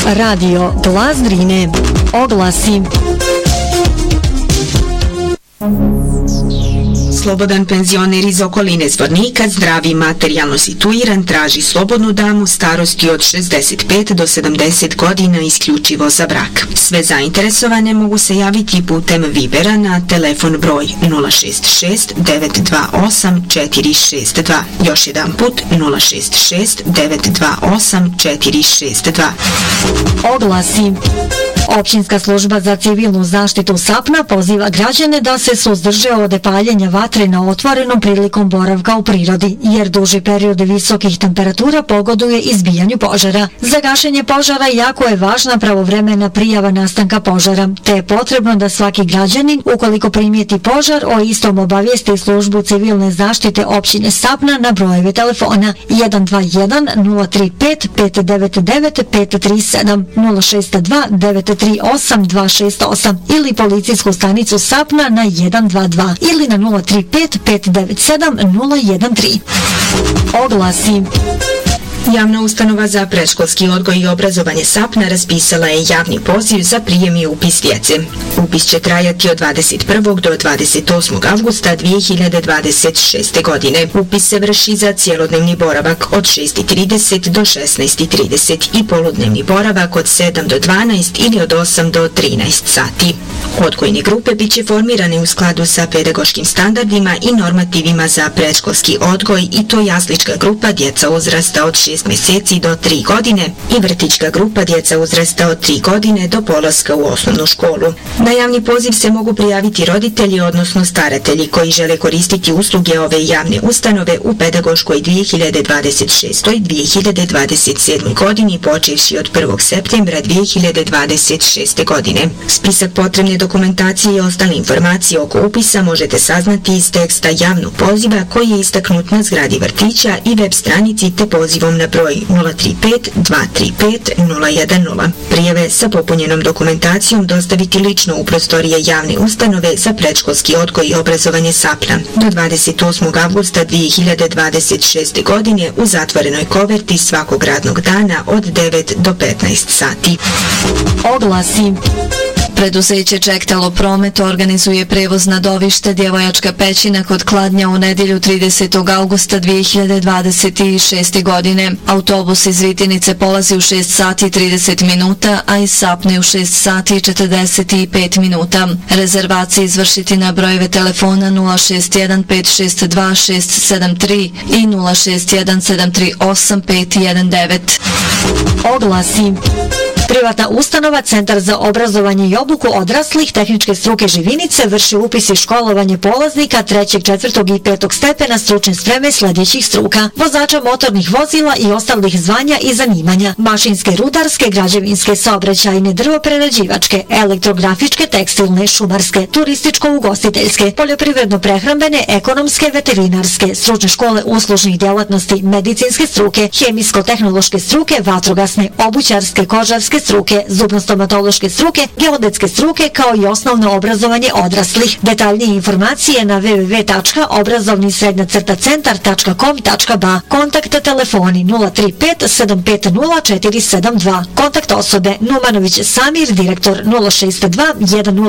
Radio Glas Drine. Oglasi. Slobodan penzioner iz okoline Zvornika, zdrav i materijalno situiran, traži slobodnu damu starosti od 65 do 70 godina isključivo za brak. Sve zainteresovane mogu se javiti putem Vibera na telefon broj 066 928 462. Još jedan put 066 928 462. Oglasi. Općinska služba za civilnu zaštitu Sapna poziva građane da se suzdrže od paljenja vatre na otvorenom prilikom boravka u prirodi, jer duži period visokih temperatura pogoduje izbijanju požara. Za gašenje požara jako je važna pravovremena prijava nastanka požara, te je potrebno da svaki građanin, ukoliko primijeti požar, o istom obavijesti službu civilne zaštite općine Sapna na brojeve telefona 121 035 599 537 062 938 268 ili policijsku stanicu Sapna na 122 ili na 035 597 013. Oglasi. Javna ustanova za predškolski odgoj i obrazovanje Sapna raspisala je javni poziv za prijem i upis djece. Upis će trajati od 21. do 28. avgusta 2026. godine. Upis se vrši za cijelodnevni boravak od 6:30 do 16:30 i poludnevni boravak od 7 do 12 ili od 8 do 13 sati. Odgojne grupe bit će formirane u skladu sa pedagoškim standardima i normativima za predškolski odgoj, i to jaslička grupa djeca uzrasta od 6 mjeseci do 3 godine i vrtićka grupa djeca uzrasta od 3 godine do polaska u osnovnu školu. Na javni poziv se mogu prijaviti roditelji, odnosno staratelji koji žele koristiti usluge ove javne ustanove u pedagoškoj 2026-2027 godini počevši od 1. septembra 2026. godine. Spisak potrebne dokumentacije i ostale informacije oko upisa možete saznati iz teksta javnog poziva koji je istaknut na zgradi vrtića i web stranici te pozivom na broj 035 235 010. Prijave sa popunjenom dokumentacijom dostaviti lično u prostorije javne ustanove za predškolski odgoj i obrazovanje Sapna do 28. avgusta 2026. godine u zatvorenoj koverti svakog radnog dana od 9 do 15 sati. Oglasi. Preduzeće Čektalo Promet organizuje prevoz na Dovište Djevojačka pećina kod Kladnja u nedjelju 30. augusta 2026. godine. Autobus iz Vitinice polazi u 6 sati 30 minuta, a iz Sapne u 6 sati 45 minuta. Rezervacije izvršiti na brojeve telefona 061 562 673 i 061 738 519. Oglasi. Privatna ustanova Centar za obrazovanje i obuku odraslih tehničke struke Živinice vrši upis i školovanje polaznika 3., 4. i 5. stepena stručne spreme sljedećih struka: vozača motornih vozila i ostalih zvanja i zanimanja, mašinske, rudarske, građevinske, saobraćajne, drvoprerađivačke, elektrografičke, tekstilne, šumarske, turističko-ugostiteljske, poljoprivredno-prehrambene, ekonomske, veterinarske, stručne škole uslužnih djelatnosti, medicinske struke, hemijsko-tehnološke struke, vatrogasne, obućarske, kožarske struke, zubno-stomatološke struke, geodetske struke, kao i osnovno obrazovanje odraslih. Detaljnije informacije na www.obrazovni-centar.com.ba. Kontakt telefoni 035 750 472. Kontakt osobe Numanović Samir, direktor 062 10